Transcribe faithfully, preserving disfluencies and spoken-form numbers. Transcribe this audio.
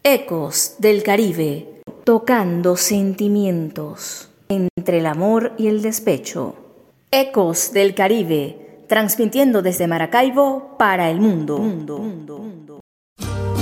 Ecos del Caribe, tocando sentimientos entre el amor y el despecho. Ecos del Caribe, transmitiendo desde Maracaibo para el mundo. mundo, mundo, mundo.